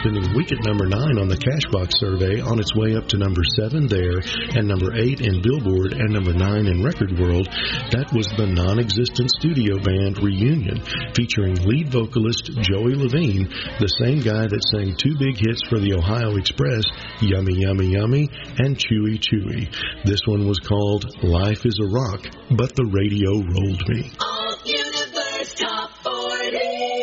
spending a week at number 9 on the Cashbox survey, on its way up to number 7 there, and number 8 in Billboard, and number 9 in Record World. That was the non-existent studio band Reunion, featuring lead vocalist Joey Levine, the same guy that sang 2 big hits for the Ohio Express, Yummy Yummy Yummy and Chewy Chewy. This one was called Life is a Rock, but the radio rolled me. All Universe Top 40.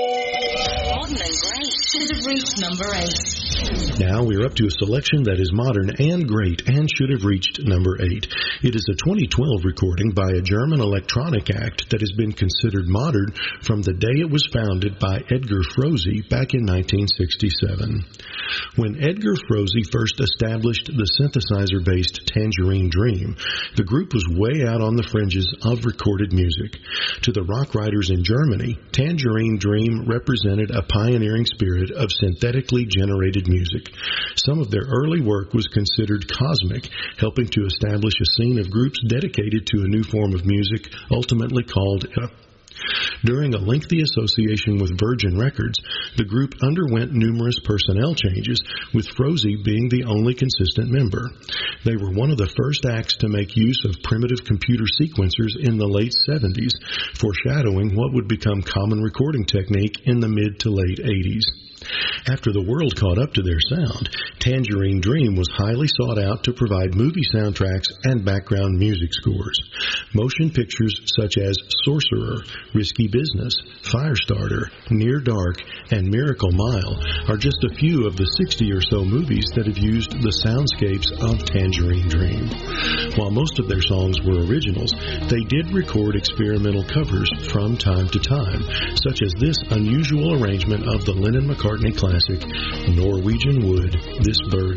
Modern and great should have reached number 8. Now we're up to a selection that is modern and great and should have reached number 8. It is a 2012 recording by a German electronic act that has been considered modern from the day it was founded by Edgar Froese back in 1967. When Edgar Froese first established the synthesizer-based Tangerine Dream, the group was way out on the fringes of recorded music. To the rock writers in Germany, Tangerine Dream represented a pioneering spirit of synthetically generated music. Some of their early work was considered cosmic, helping to establish a scene of groups dedicated to a new form of music, ultimately called During a lengthy association with Virgin Records, the group underwent numerous personnel changes, with Froese being the only consistent member. They were one of the first acts to make use of primitive computer sequencers in the late 70s, foreshadowing what would become common recording technique in the mid to late 80s. After the world caught up to their sound, Tangerine Dream was highly sought out to provide movie soundtracks and background music scores. Motion pictures such as Sorcerer, Risky Business, Firestarter, Near Dark, and Miracle Mile are just a few of the 60 or so movies that have used the soundscapes of Tangerine Dream. While most of their songs were originals, they did record experimental covers from time to time, such as this unusual arrangement of the Lennon-McCartney classic, Norwegian Wood, This Bird